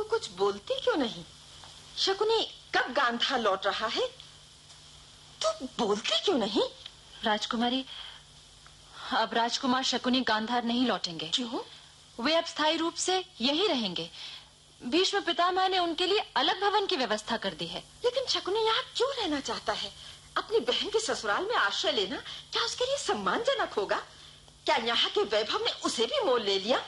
कुछ बोलती क्यों नहीं? शकुनी कब गांधार लौट रहा है? तू बोलती क्यों नहीं? राजकुमारी, अब राजकुमार शकुनी गांधार नहीं लौटेंगे। क्यों? वे अब स्थायी रूप से यहीं रहेंगे। भीष्म पितामह ने उनके लिए अलग भवन की व्यवस्था कर दी है। लेकिन शकुनी यहाँ क्यों रहना चाहता है? अपनी बहन के ससुराल में आश्रय लेना क्या उसके लिए सम्मानजनक होगा? क्या यहाँ के वैभव ने उसे भी मोल ले लिया?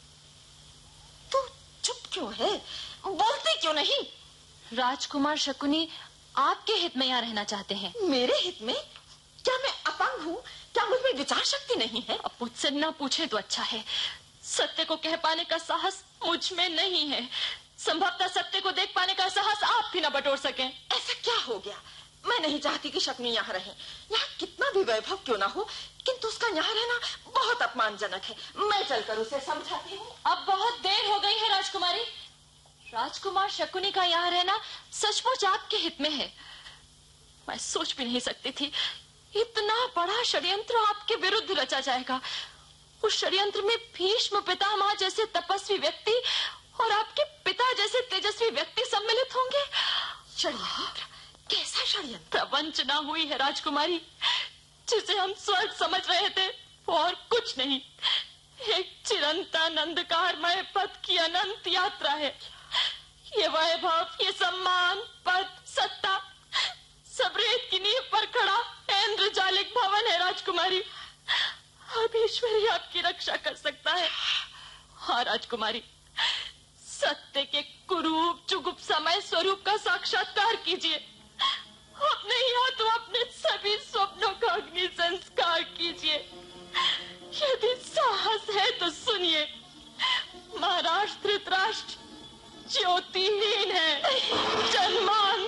तू चुप क्यों है? बोलती क्यों नहीं? राजकुमार शकुनी आपके हित में यहाँ रहना चाहते हैं। मेरे हित में? क्या मैं अपंग हूँ? क्या मुझ में विचार शक्ति नहीं है? अब मुझसे न पूछे तो अच्छा है। सत्य को कह पाने का साहस मुझ में नहीं है। संभवतः सत्य को देख पाने का साहस आप भी न बटोर सकें। ऐसा क्या हो गया? मैं नहीं चाहती कि शकुनी यहाँ रहे। यहाँ कितना भी वैभव क्यों ना हो, किंतु उसका यहाँ रहना बहुत अपमानजनक है। मैं चलकर उसे समझाती हूँ। अब बहुत देर हो गई है राजकुमारी। राजकुमार शकुनी का यहाँ रहना सचमुच आपके हित में है। मैं सोच भी नहीं सकती थी इतना बड़ा षड्यंत्र आपके विरुद्ध रचा जाएगा। उस षड्यंत्र में भीष्म पितामह जैसे तपस्वी व्यक्ति और आपके पिता जैसे तेजस्वी व्यक्ति सम्मिलित होंगे। षड्यंत्र? कैसा षड्यंत्र? प्रवंचना हुई है राजकुमारी, जिसे हम स्वर्ग समझ रहे थे और कुछ नहीं। एक चिरंतन अंधकारमय पथ की अनंत यात्रा है। ये वैभव, ये सम्मान, पद, सत्ता सब रेत की नींव पर खड़ा इंद्रजालिक भवन है राजकुमारी। अब ईश्वर ही आपकी रक्षा कर सकता है। हाँ राजकुमारी, सत्य के कुरूप जुगुप समय स्वरूप का साक्षात्कार कीजिए। अपने ही हाथों अपने सभी स्वप्नों का अग्नि संस्कार कीजिए। यदि साहस है तो सुनिए, महाराज धृतराष्ट्र ज्योतिहीन है, जन्मान।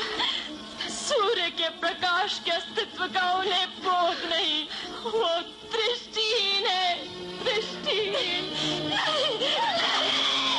सूर्य के प्रकाश के अस्तित्व का उन्हें बोध नहीं। वो